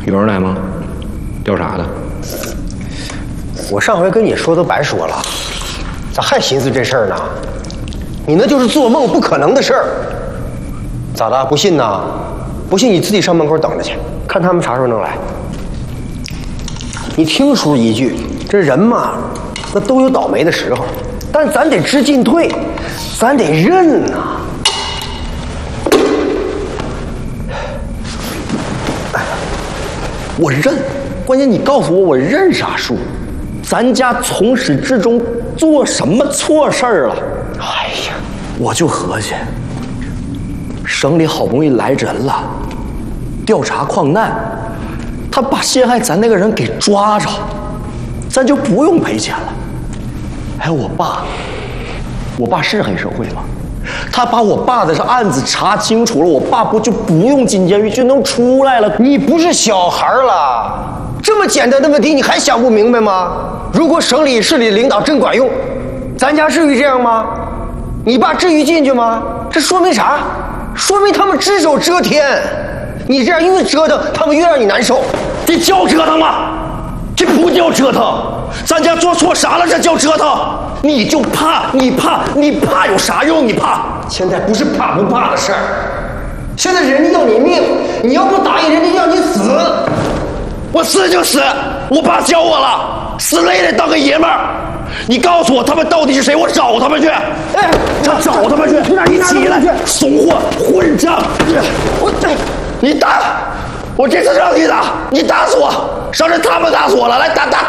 有人来吗？调查的。 我上回跟你说都白说了，咋还寻思这事儿呢？你那就是做梦，不可能的事儿。咋的？不信呐？不信你自己上门口等着去，看他们啥时候能来。你听出一句，这人嘛，那都有倒霉的时候，但咱得知进退，咱得认呐。 我认，关键你告诉我认啥数？咱家从始至终做什么错事儿了？ 哎呀， 我就合计，省里好不容易来人了，调查矿难，他把陷害咱那个人给抓着，咱就不用赔钱了。还有我爸是黑社会吗？他把我爸的这案子查清楚了，我爸不就不用进监狱就能出来了？ 你不是小孩了，这么简单的问题你还想不明白吗？如果省里市里领导真管用，咱家至于这样吗？你爸至于进去吗？这说明啥？说明他们只手遮天。你这样越折腾，他们越让你难受。 这叫折腾吗？这不叫折腾。咱家做错啥了？这叫折腾？你就怕，你怕有啥用？你怕？ 现在不是怕不怕的事儿，现在人家要你命，你要不答应，人家要你死。 我死就死，我爸教我了，死了也得当个爷们儿。你告诉我他们到底是谁，我找他们去。哎，找他们去！你起来，怂货，混账！你打，我这次让你打，你打死我，上次他们打死我了，来打。